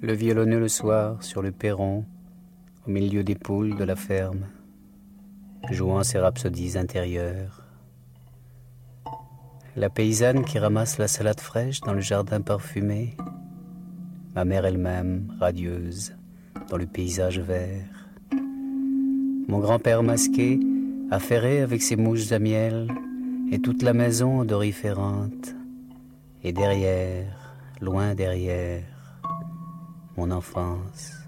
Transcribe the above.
Le violonneux le soir sur le perron, au milieu des poules de la ferme, jouant ses rhapsodies intérieures. La paysanne qui ramasse la salade fraîche dans le jardin parfumé, ma mère elle-même, radieuse, dans le paysage vert. Mon grand-père masqué, affairé avec ses mouches à miel, et toute la maison odoriférante. Et derrière, loin derrière, mon enfance.